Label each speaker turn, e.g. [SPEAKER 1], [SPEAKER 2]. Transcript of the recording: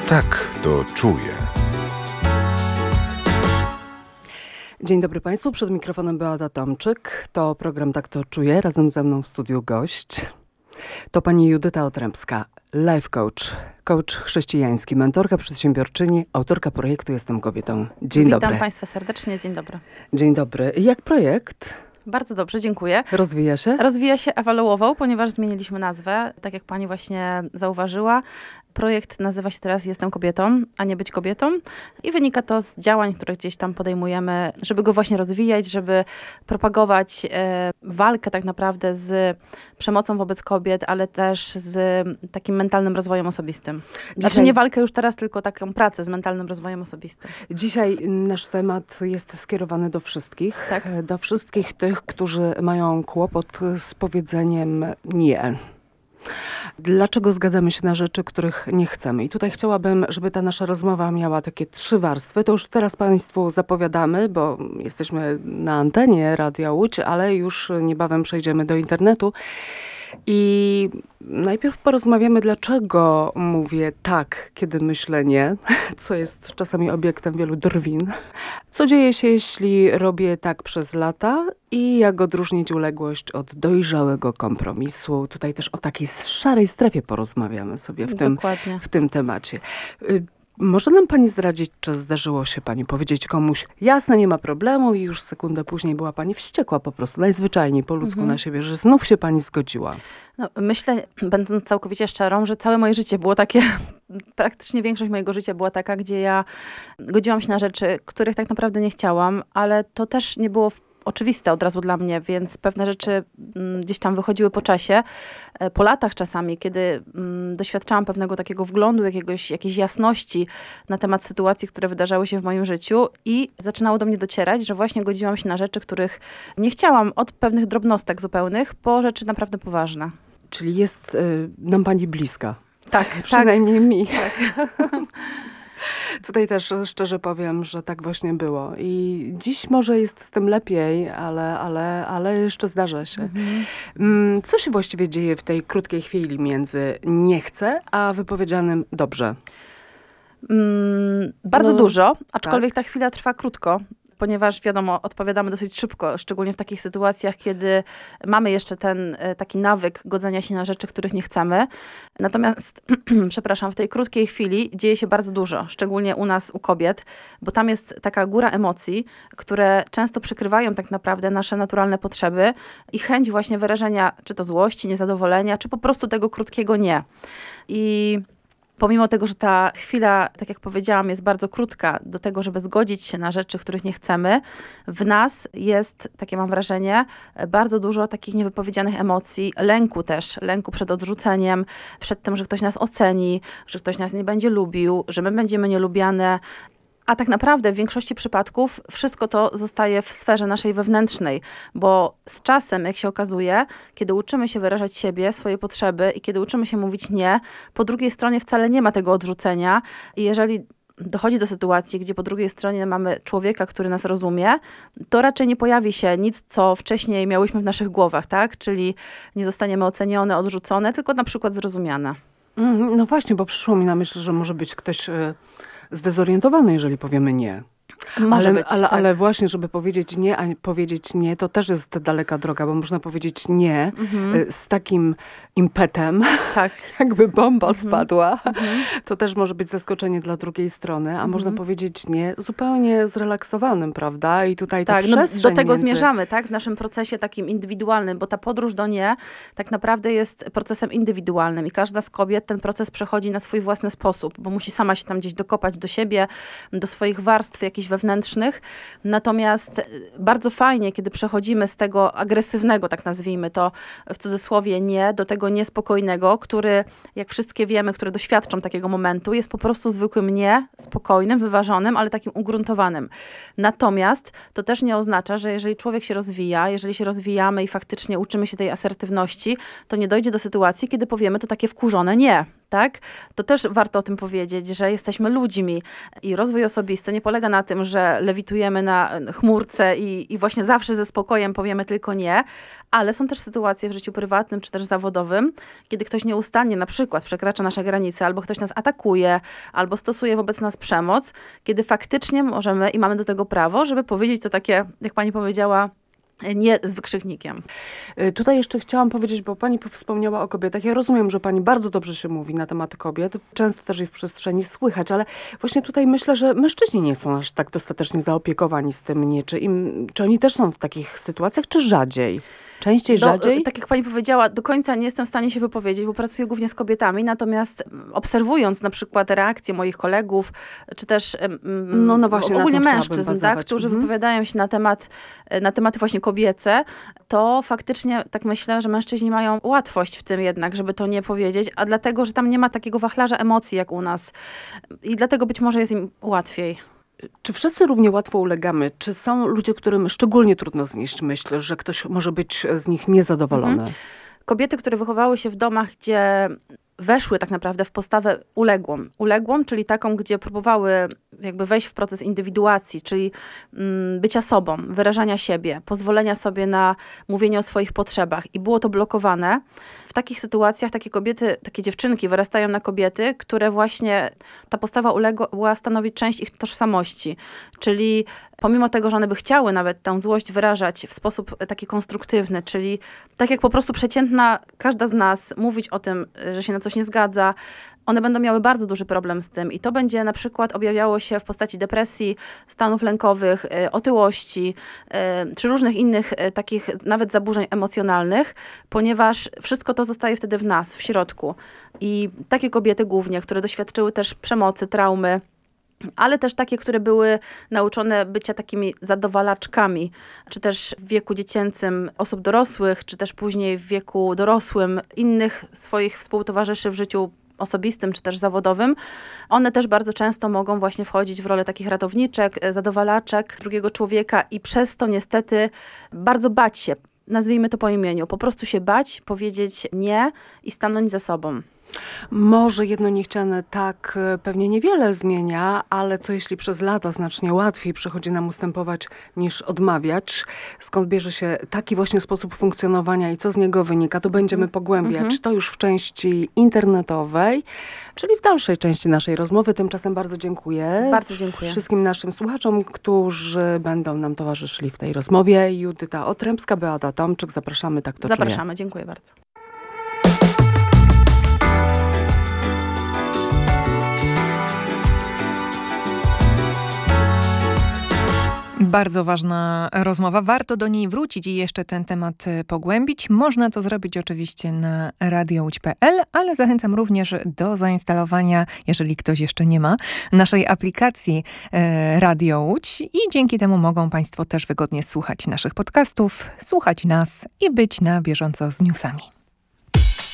[SPEAKER 1] Tak to czuję.
[SPEAKER 2] Dzień dobry Państwu, przed mikrofonem Beata Tomczyk. To program Tak to czuję, razem ze mną w studiu gość. To pani Judyta Otrębska, life coach, coach chrześcijański, mentorka, przedsiębiorczyni, autorka projektu Jestem kobietą. Dzień dobry.
[SPEAKER 3] Witam Państwa serdecznie, dzień dobry.
[SPEAKER 2] Dzień dobry. Jak projekt?
[SPEAKER 3] Bardzo dobrze, dziękuję.
[SPEAKER 2] Rozwija się?
[SPEAKER 3] Rozwija się, ewoluował, ponieważ zmieniliśmy nazwę, tak jak pani właśnie zauważyła. Projekt nazywa się teraz Jestem kobietą, a nie być kobietą. I wynika to z działań, które gdzieś tam podejmujemy, żeby go właśnie rozwijać, żeby propagować walkę tak naprawdę z przemocą wobec kobiet, ale też z takim mentalnym rozwojem osobistym. Znaczy nie walkę już teraz, tylko taką pracę z mentalnym rozwojem osobistym.
[SPEAKER 2] Dzisiaj nasz temat jest skierowany do wszystkich.
[SPEAKER 3] Tak.
[SPEAKER 2] Do wszystkich tych, którzy mają kłopot z powiedzeniem nie. Dlaczego zgadzamy się na rzeczy, których nie chcemy? I tutaj chciałabym, żeby ta nasza rozmowa miała takie 3 warstwy. To już teraz Państwu zapowiadamy, bo jesteśmy na antenie Radia Łódź, ale już niebawem przejdziemy do internetu. I najpierw porozmawiamy, dlaczego mówię tak, kiedy myślę nie, co jest czasami obiektem wielu drwin. Co dzieje się, jeśli robię tak przez lata i jak odróżnić uległość od dojrzałego kompromisu. Tutaj też o takiej szarej strefie porozmawiamy sobie w tym temacie. Może nam pani zdradzić, czy zdarzyło się pani powiedzieć komuś, jasne, nie ma problemu, i już sekundę później była pani wściekła po prostu, najzwyczajniej po ludzku na siebie, że znów się pani zgodziła?
[SPEAKER 3] No, myślę, będąc całkowicie szczerą, że całe moje życie było takie, praktycznie większość mojego życia była taka, gdzie ja godziłam się na rzeczy, których tak naprawdę nie chciałam, ale to też nie było oczywiste od razu dla mnie, więc pewne rzeczy gdzieś tam wychodziły po czasie, po latach czasami, kiedy doświadczałam pewnego takiego wglądu, jakiejś jasności na temat sytuacji, które wydarzały się w moim życiu i zaczynało do mnie docierać, że właśnie godziłam się na rzeczy, których nie chciałam, od pewnych drobnostek zupełnych po rzeczy naprawdę poważne.
[SPEAKER 2] Czyli jest nam pani bliska.
[SPEAKER 3] Tak.
[SPEAKER 2] Przynajmniej mi.
[SPEAKER 3] Tak.
[SPEAKER 2] Tutaj też szczerze powiem, że tak właśnie było. I dziś może jest z tym lepiej, ale jeszcze zdarza się. Co się właściwie dzieje w tej krótkiej chwili między nie chcę, a wypowiedzianym dobrze?
[SPEAKER 3] Bardzo dużo, aczkolwiek ta chwila trwa krótko. Ponieważ wiadomo, odpowiadamy dosyć szybko, szczególnie w takich sytuacjach, kiedy mamy jeszcze ten taki nawyk godzenia się na rzeczy, których nie chcemy. Natomiast, w tej krótkiej chwili dzieje się bardzo dużo, szczególnie u nas, u kobiet, bo tam jest taka góra emocji, które często przykrywają tak naprawdę nasze naturalne potrzeby i chęć właśnie wyrażenia czy to złości, niezadowolenia, czy po prostu tego krótkiego nie. I pomimo tego, że ta chwila, tak jak powiedziałam, jest bardzo krótka do tego, żeby zgodzić się na rzeczy, których nie chcemy, w nas jest, takie mam wrażenie, bardzo dużo takich niewypowiedzianych emocji, lęku przed odrzuceniem, przed tym, że ktoś nas oceni, że ktoś nas nie będzie lubił, że my będziemy nielubiane. A tak naprawdę w większości przypadków wszystko to zostaje w sferze naszej wewnętrznej, bo z czasem, jak się okazuje, kiedy uczymy się wyrażać siebie, swoje potrzeby i kiedy uczymy się mówić nie, po drugiej stronie wcale nie ma tego odrzucenia i jeżeli dochodzi do sytuacji, gdzie po drugiej stronie mamy człowieka, który nas rozumie, to raczej nie pojawi się nic, co wcześniej miałyśmy w naszych głowach, tak? Czyli nie zostaniemy ocenione, odrzucone, tylko na przykład zrozumiane.
[SPEAKER 2] No właśnie, bo przyszło mi na myśl, że może być ktoś zdezorientowany, jeżeli powiemy nie. Ale właśnie, żeby powiedzieć nie, a powiedzieć nie, to też jest daleka droga, bo można powiedzieć nie z takim impetem,
[SPEAKER 3] tak.
[SPEAKER 2] jakby bomba spadła. To też może być zaskoczenie dla drugiej strony, a można powiedzieć nie zupełnie zrelaksowanym, prawda? I tutaj ta przestrzeń
[SPEAKER 3] do tego zmierzamy, tak? W naszym procesie takim indywidualnym, bo ta podróż do nie tak naprawdę jest procesem indywidualnym i każda z kobiet ten proces przechodzi na swój własny sposób, bo musi sama się tam gdzieś dokopać do siebie, do swoich warstw jakichś wewnętrznych. Natomiast bardzo fajnie, kiedy przechodzimy z tego agresywnego, tak nazwijmy to w cudzysłowie nie, do tego niespokojnego, który, jak wszystkie wiemy, które doświadczą takiego momentu, jest po prostu zwykłym nie, spokojnym, wyważonym, ale takim ugruntowanym. Natomiast to też nie oznacza, że jeżeli człowiek się rozwija, jeżeli się rozwijamy i faktycznie uczymy się tej asertywności, to nie dojdzie do sytuacji, kiedy powiemy to takie wkurzone nie. tak? To też warto o tym powiedzieć, że jesteśmy ludźmi i rozwój osobisty nie polega na tym, że lewitujemy na chmurce i właśnie zawsze ze spokojem powiemy tylko nie, ale są też sytuacje w życiu prywatnym czy też zawodowym, kiedy ktoś nieustannie na przykład przekracza nasze granice, albo ktoś nas atakuje, albo stosuje wobec nas przemoc, kiedy faktycznie możemy i mamy do tego prawo, żeby powiedzieć to takie, jak pani powiedziała, nie z wykrzyknikiem.
[SPEAKER 2] Tutaj jeszcze chciałam powiedzieć, bo pani wspomniała o kobietach. Ja rozumiem, że pani bardzo dobrze się mówi na temat kobiet. Często też jej w przestrzeni słychać, ale właśnie tutaj myślę, że mężczyźni nie są aż tak dostatecznie zaopiekowani z tym, nie? Czy oni też są w takich sytuacjach, czy rzadziej? Częściej, rzadziej?
[SPEAKER 3] Tak jak pani powiedziała, do końca nie jestem w stanie się wypowiedzieć, bo pracuję głównie z kobietami, natomiast obserwując na przykład reakcje moich kolegów, czy też
[SPEAKER 2] no właśnie,
[SPEAKER 3] ogólnie mężczyzn, tak, którzy wypowiadają się na tematy właśnie kobiece, to faktycznie tak myślę, że mężczyźni mają łatwość w tym jednak, żeby to nie powiedzieć, a dlatego, że tam nie ma takiego wachlarza emocji jak u nas. I dlatego być może jest im łatwiej.
[SPEAKER 2] Czy wszyscy równie łatwo ulegamy? Czy są ludzie, którym szczególnie trudno znieść myśl, że ktoś może być z nich niezadowolony?
[SPEAKER 3] Kobiety, które wychowały się w domach, gdzie weszły tak naprawdę w postawę uległą, czyli taką, gdzie próbowały jakby wejść w proces indywiduacji, czyli bycia sobą, wyrażania siebie, pozwolenia sobie na mówienie o swoich potrzebach i było to blokowane. W takich sytuacjach takie kobiety, takie dziewczynki wyrastają na kobiety, które właśnie ta postawa uległa stanowić część ich tożsamości. Czyli pomimo tego, że one by chciały nawet tę złość wyrażać w sposób taki konstruktywny, czyli tak jak po prostu przeciętna każda z nas mówić o tym, że się na coś nie zgadza, one będą miały bardzo duży problem z tym i to będzie na przykład objawiało się w postaci depresji, stanów lękowych, otyłości, czy różnych innych takich nawet zaburzeń emocjonalnych, ponieważ wszystko to zostaje wtedy w nas, w środku. I takie kobiety głównie, które doświadczyły też przemocy, traumy, ale też takie, które były nauczone bycia takimi zadowalaczkami, czy też w wieku dziecięcym osób dorosłych, czy też później w wieku dorosłym innych swoich współtowarzyszy w życiu osobistym, czy też zawodowym, one też bardzo często mogą właśnie wchodzić w rolę takich ratowniczek, zadowalaczek drugiego człowieka i przez to niestety bardzo bać się, nazwijmy to po imieniu, po prostu się bać, powiedzieć nie i stanąć za sobą.
[SPEAKER 2] Może jedno niechciane tak pewnie niewiele zmienia, ale co jeśli przez lata znacznie łatwiej przychodzi nam ustępować niż odmawiać? Skąd bierze się taki właśnie sposób funkcjonowania i co z niego wynika? To będziemy pogłębiać. To już w części internetowej, czyli w dalszej części naszej rozmowy. Tymczasem bardzo dziękuję.
[SPEAKER 3] Bardzo dziękuję.
[SPEAKER 2] Wszystkim naszym słuchaczom, którzy będą nam towarzyszyli w tej rozmowie. Judyta Otrębska, Beata Tomczyk. Zapraszamy, tak to czuję.
[SPEAKER 3] Zapraszamy, dziękuję bardzo.
[SPEAKER 1] Bardzo ważna rozmowa. Warto do niej wrócić i jeszcze ten temat pogłębić. Można to zrobić oczywiście na radiołódź.pl, ale zachęcam również do zainstalowania, jeżeli ktoś jeszcze nie ma, naszej aplikacji Radio Łódź i dzięki temu mogą Państwo też wygodnie słuchać naszych podcastów, słuchać nas i być na bieżąco z newsami.